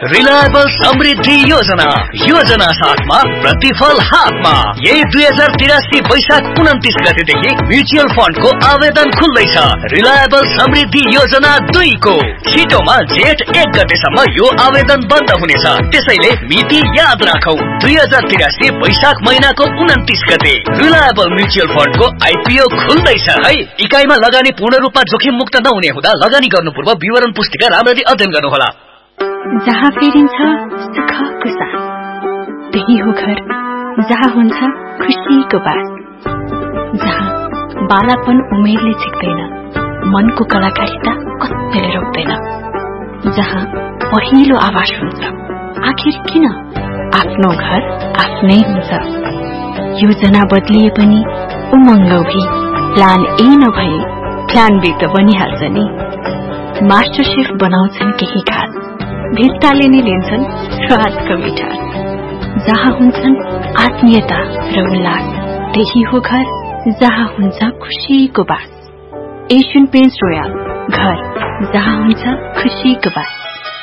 Reliable समृद्धि योजना योजना साथमा प्रतिफल हातमा। यही 2083 वैशाख 29 गतेदेखि म्युचुअल फन्डको आवेदन खुल्दैछ। रिलायबल समृद्धि योजना 2 को छिटोमा जेठ 1 गतेसम्म यो आवेदन बन्द हुनेछ। त्यसैले मिति याद राखौ 2083 वैशाख महिनाको 29 गते रिलायबल म्युचुअल फन्डको आइपीओ खुल्दैछ है। इकाइमा लगानी पूर्ण रूपमा जोखिम मुक्त नहुने हुँदा लगानी गर्नु पूर्व विवरण पुस्तिका राम्ररी अध्ययन गर्नुहोला। जहाँ फेरिन्छ सुखको साथ त्यही हो घर, जहाँ हुन्छ खुसीको बास, जहाँ बालापन उमेरले छिक्दैन, मनको कलाकारिता कत्तैले रोक्दैन, जहाँ पहिलो आवाज हुन्छ आखिर किन आफ्नो घर आफ्नै हुन्छ। योजना बदलिए पनि उमङ्ग भी प्लान ए नभए प्लान बी त बनिहाल्छ नि। मास्टर शेफ बनाउँछन् केही खास, भित्ताले नै लिन्छन् स्वादको मिठास, जहाँ हुन्छन् आत्मीयता र उल्लास त्यही हो घर, जहाँ हुन्छ खुशीको बास। एशियन पेन्ट्स रोयल, घर जहाँ हुन्छ खुशीको बास।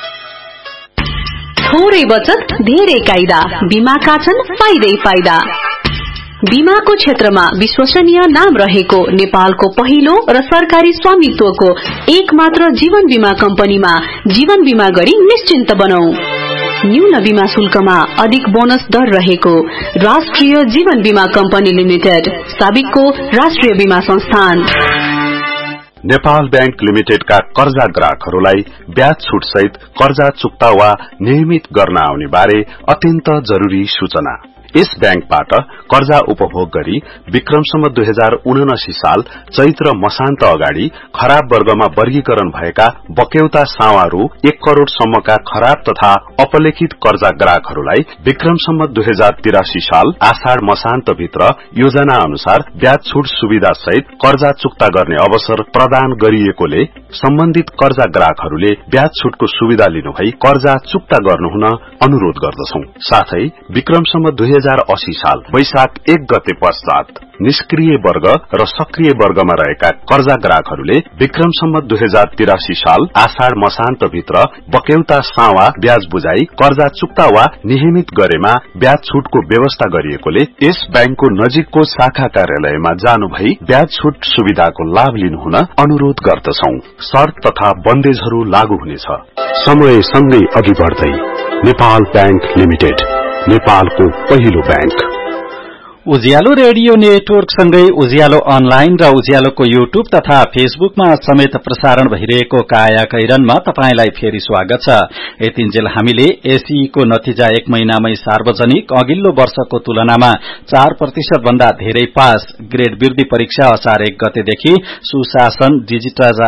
थोरै बचत धेरै कायदा, बीमाका छन् फाइदै फाइदा। बीमाको क्षेत्रमा विश्वसनीय नाम रहेको नेपालको पहिलो र सरकारी स्वामित्वको एक मात्र जीवन बीमा कम्पनीमा जीवन बीमा गरी निश्चिन्त बनौ। न्यून बीमा शुल्कमा अधिक बोनस दर रहेको राष्ट्रिय जीवन बीमा कम्पनी लिमिटेड, साबिकको राष्ट्रिय बीमा संस्थान। नेपाल बैंक लिमिटेडका कर्जा ग्राहकहरूलाई ब्याज छुट सहित कर्जा चुक्ता वा नियमित गर्न आउने बारे अत्यन्त जरुरी सूचना। यस बैंकबाट कर्जा उपभोग गरी विक्रमसम्म 2079 साल चैत्र मसान्त अगाडि खराब वर्गमा वर्गीकरण भएका बक्यौता सावा रु 1 करोड़ सम्मका खराब तथा अपलेखित कर्जा ग्राहकहरूलाई विक्रमसम्म 2083 साल आषाढ़ मसान्त भित्र योजना अनुसार ब्याज छुट सुविधा सहित कर्जा चुक्ता गर्ने अवसर प्रदान गरिएकोले सम्बन्धित कर्जा ग्राहकहरूले ब्याज छुटको सुविधा लिनुभई कर्जा चुक्ता गर्नुहुन अनुरोध गर्दछौं। साथै विक्रमसम्म 2080 साल वैशाख 1 गते पश्चात निष्क्रिय वर्ग र सक्रिय वर्गमा रहेका कर्जा ग्राहकहरूले विक्रमसम्म 2083 साल आषाढ़ मसान्त भित्र बक्यौता सावा ब्याज बुझाई कर्जा चुक्ता वा नियमित गरेमा ब्याज छुटको व्यवस्था गरिएकोले यस बैंकको नजिकको शाखा कार्यालयमा जानु भई ब्याज छुट सुविधाको लाभ लिनुहुन अनुरोध गर्दछौं। शर्त तथा बन्देजहरू लागू हुनेछ। समय सँगै अघि बढ्दै नेपाल बैंक लिमिटेड, नेपालको पहिलो बैंक। उज्यालो रेडियो नेटवर्क सँगै उज्यालो अनलाइन र उज्यालोको युट्युब तथा फेसबुकमा समेत प्रसारण भइरहेको काया कैरनमा तपाईंलाई फेरि स्वागत छ। यतिन्जेल हामीले एसईको नतिजा 1 महिनामै सार्वजनिक, अघिल्लो वर्षको तुलनामा 4% भन्दा धेरै पास, ग्रेड वृद्धि परीक्षा असार 1 गतेदेखि, सुशासन,